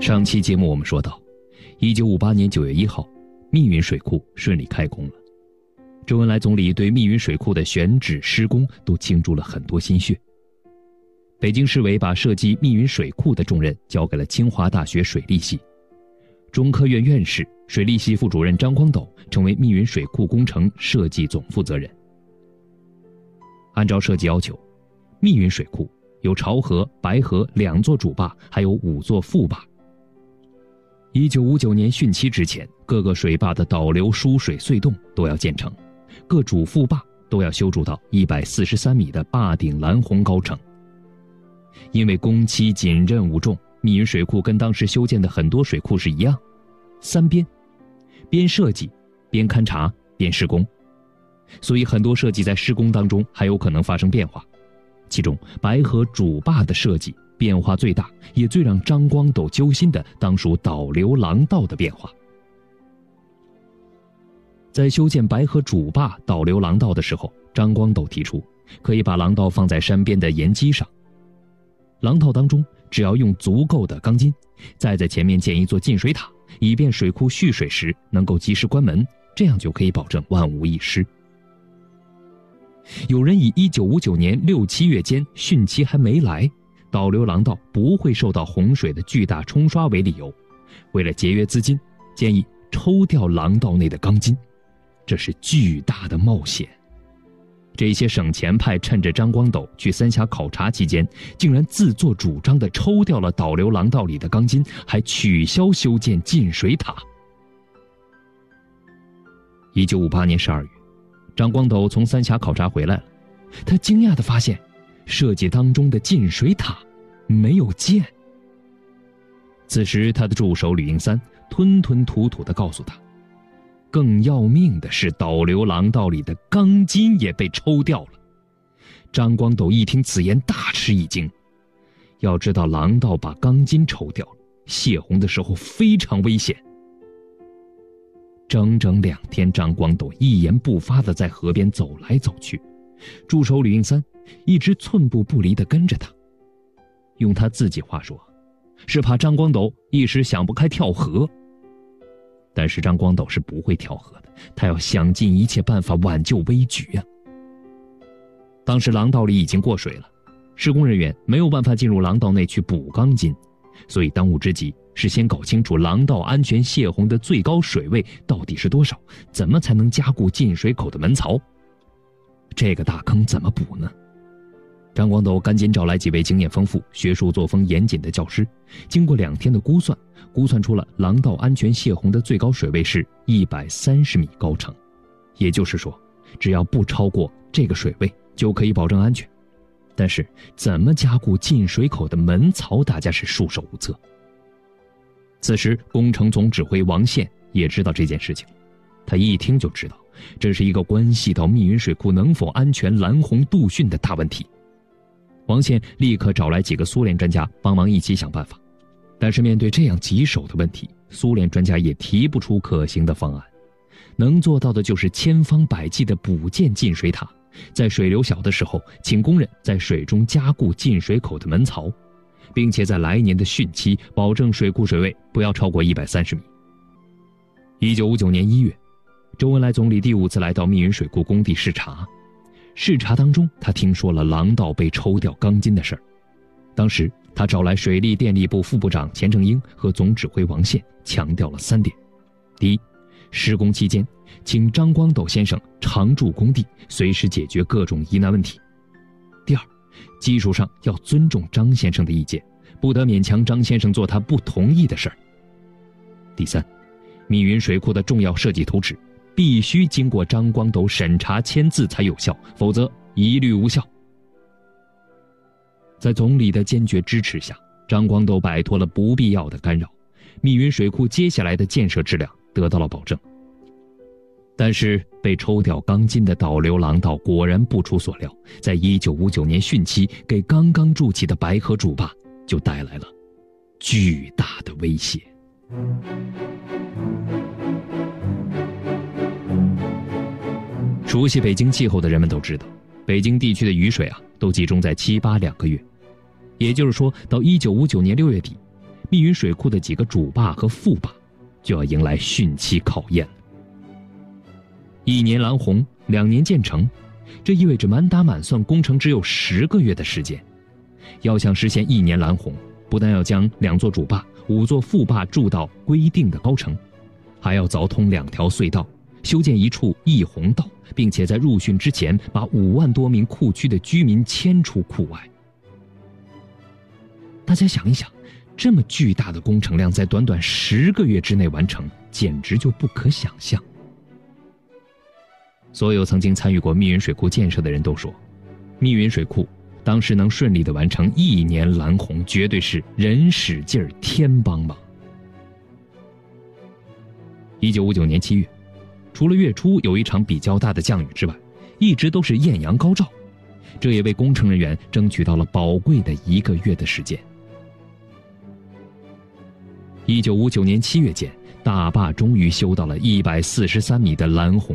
上期节目我们说到，1958年9月1号，密云水库顺利开工了。周恩来总理对密云水库的选址施工都倾注了很多心血。北京市委把设计密云水库的重任交给了清华大学水利系，中科院院士、水利系副主任张光斗成为密云水库工程设计总负责人。按照设计要求，密云水库有潮河、白河2座主坝，还有5座副坝。1959年汛期之前，各个水坝的导流输水隧洞都要建成，各主副坝都要修筑到143米的坝顶拦洪高程。因为工期紧、任务重，密云水库跟当时修建的很多水库是一样，3边，边设计、边勘察、边施工，所以很多设计在施工当中还有可能发生变化。其中白河主坝的设计变化最大，也最让张光斗揪心的当属导流廊道的变化。在修建白河主坝导流廊道的时候，张光斗提出可以把廊道放在山边的岩基上，廊道当中只要用足够的钢筋，再在前面建一座进水塔，以便水库蓄水时能够及时关门，这样就可以保证万无一失。有人以1959年6、7月间汛期还没来，导流廊道不会受到洪水的巨大冲刷为理由，为了节约资金，建议抽掉廊道内的钢筋，这是巨大的冒险。这些省钱派趁着张光斗去三峡考察期间，竟然自作主张地抽掉了导流廊道里的钢筋，还取消修建进水塔。1958年12月，张光斗从三峡考察回来了，他惊讶地发现，设计当中的进水塔没有建。此时他的助手吕应三吞吞吐吐地告诉他，更要命的是导流廊道里的钢筋也被抽掉了。张光斗一听此言大吃一惊，要知道廊道把钢筋抽掉了，泄洪的时候非常危险。整整2天，张光斗一言不发地在河边走来走去，助手吕应三一直寸步不离地跟着他。用他自己话说，是怕张光斗一时想不开跳河。但是张光斗是不会跳河的，他要想尽一切办法挽救危局啊。当时廊道里已经过水了，施工人员没有办法进入廊道内去补钢筋，所以当务之急是先搞清楚廊道安全泄洪的最高水位到底是多少，怎么才能加固进水口的门槽。这个大坑怎么补呢？张光斗赶紧找来几位经验丰富、学术作风严谨的教师，经过2天的估算出了廊道安全泄洪的最高水位是130米高程，也就是说，只要不超过这个水位就可以保证安全。但是怎么加固进水口的门槽，大家是束手无策。此时工程总指挥王宪也知道这件事情，他一听就知道这是一个关系到密云水库能否安全拦洪渡汛的大问题。王宪立刻找来几个苏联专家帮忙一起想办法，但是面对这样棘手的问题，苏联专家也提不出可行的方案，能做到的就是千方百计地补建进水塔，在水流小的时候请工人在水中加固进水口的门槽，并且在来年的汛期保证水库水位不要超过130米。1959年1月，周恩来总理第5次来到密云水库工地视察，视察当中他听说了廊道被抽掉钢筋的事儿。当时他找来水利电力部副部长钱正英和总指挥王宪，强调了3点：第一，施工期间请张光斗先生常驻工地，随时解决各种疑难问题；第二，技术上要尊重张先生的意见，不得勉强张先生做他不同意的事儿；第三，密云水库的重要设计图纸必须经过张光斗审查签字才有效，否则一律无效。在总理的坚决支持下，张光斗摆脱了不必要的干扰，密云水库接下来的建设质量得到了保证。但是被抽掉钢筋的导流廊道果然不出所料，在1959年汛期给刚刚筑起的白河主坝就带来了巨大的威胁。熟悉北京气候的人们都知道，北京地区的雨水都集中在7、8两个月，也就是说到1959年6月底， 密云水库的几个主坝和副坝就要迎来汛期考验了。1年拦洪，2年建成，这意味着满打满算工程只有10个月的时间。要想实现1年拦洪，不但要将2座主坝、5座副坝筑到规定的高程，还要凿通2条隧道，修建一处溢洪道，并且在入汛之前把5万多名库区的居民迁出库外。大家想一想，这么巨大的工程量在短短10个月之内完成，简直就不可想象。所有曾经参与过密云水库建设的人都说，密云水库当时能顺利地完成1年拦洪，绝对是人使劲儿天帮忙。1959年7月，除了月初有一场比较大的降雨之外，一直都是艳阳高照，这也为工程人员争取到了宝贵的1个月的时间。1959年7月间，大坝终于修到了143米的拦洪